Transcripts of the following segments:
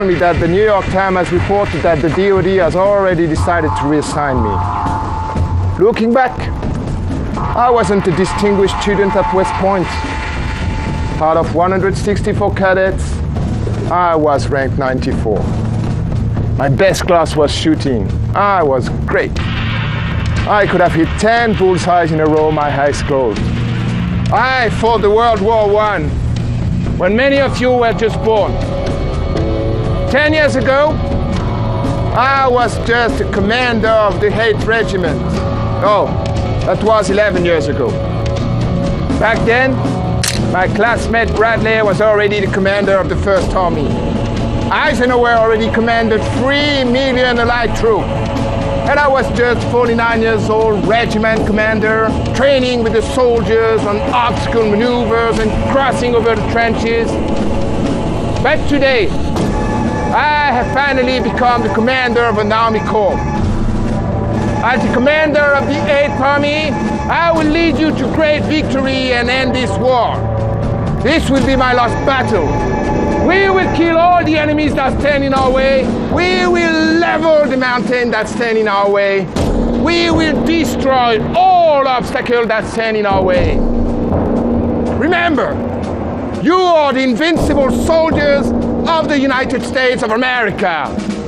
me that the New York Times has reported that the DoD has already decided to reassign me. Looking back, I wasn't a distinguished student at West Point. Out of 164 cadets, I was ranked 94. My best class was shooting. I was great. I could have hit 10 bullseyes in a row my eyes closed. I fought the World War I when many of you were just born. 10 years ago, I was just a commander of the 8th Regiment. Oh, that was 11 years ago. Back then, my classmate Bradley was already the commander of the 1st Army. Eisenhower already commanded 3 million Allied troops. And I was just 49 years old, regiment commander, training with the soldiers on obstacle maneuvers and crossing over the trenches. But today, I have finally become the commander of an army corps. As the commander of the 8th Army, I will lead you to great victory and end this war. This will be my last battle. We will kill all the enemies that stand in our way. We will level the mountain that stand in our way. We will destroy all obstacles that stand in our way. Remember, you are the invincible soldiers of the United States of America.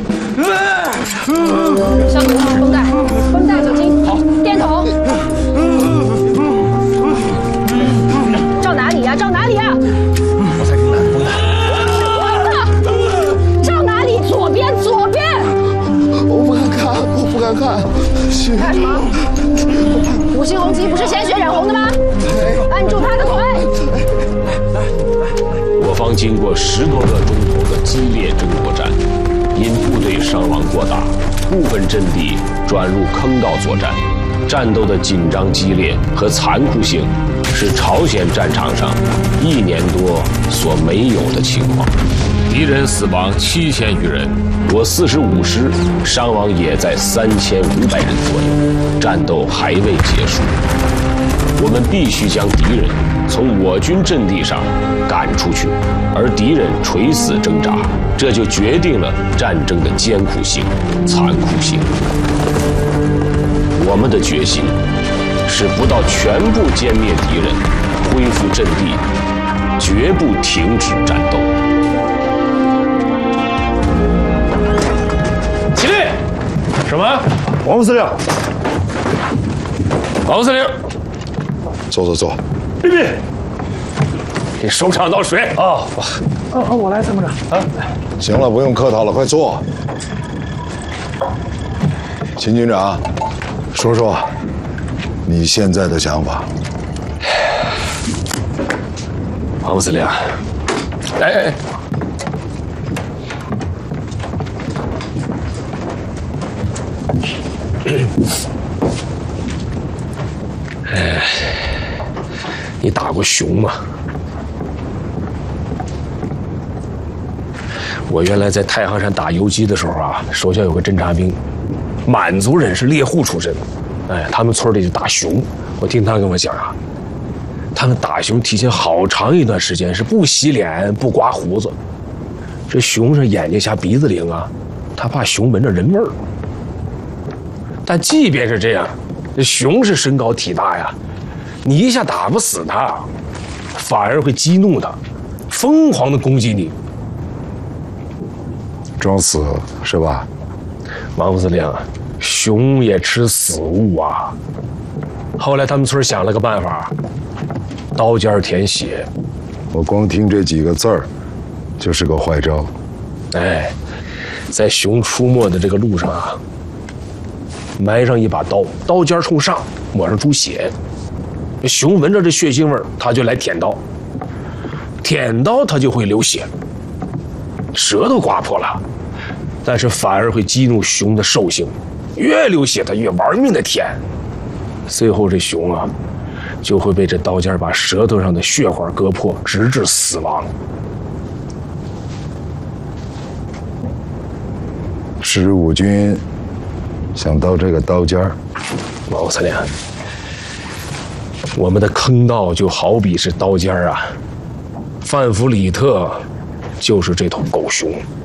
上头绷带，绷带小心，好，垫头。照哪里呀？照哪里呀？ 我才给你拿绷带。 照哪里？左边，左边。 我不敢看，我不敢看。 干什么？五星红旗不是鲜血染红的吗？按住他的腿。 我方经过10多个钟头的激烈争夺战，因部队伤亡过大，部分阵地转入坑道作战。战斗的紧张激烈和残酷性是朝鲜战场上1年多所没有的情况。敌人死亡7000余人，我45师伤亡也在3500人左右，战斗还未结束。我们必须将敌人从我军阵地上赶出去，而敌人垂死挣扎，这就决定了战争的艰苦性、残酷性。我们的决心是不到全部歼灭敌人、恢复阵地，绝不停止战斗。起立！什么？ 王副司令。 王副司令。 坐。 立命！给首长倒水。 我来参谋长。行了，不用客套了，快坐。秦军长，说说你现在的想法。 王副司令，哎，你打过熊吗？我原来在太行山打游击的时候啊，手下有个侦察兵，满族人，是猎户出身。哎，他们村里就打熊，我听他跟我讲啊，他们打熊提前好长一段时间是不洗脸、不刮胡子。这熊是眼睛瞎鼻子灵啊，他怕熊闻着人味儿。但即便是这样，这熊是身高体大呀，你一下打不死它，反而会激怒它，疯狂的攻击你。 装死是吧？ 王副司令，熊也吃死物啊。后来他们村想了个办法，刀尖舔血。 我光听这几个字儿，就是个坏招。 哎，在熊出没的这个路上啊，埋上一把刀，刀尖冲上，抹上猪血。熊闻着这血腥味儿，它就来舔刀，舔刀它就会流血，舌头刮破了，但是反而会激怒熊的兽性，越流血它越玩命的舔，最后这熊啊，就会被这刀尖把舌头上的血管割破，直至死亡。 15军想到这个刀尖儿， 王司令，我们的坑道就好比是刀尖啊，范弗里特就是这头狗熊。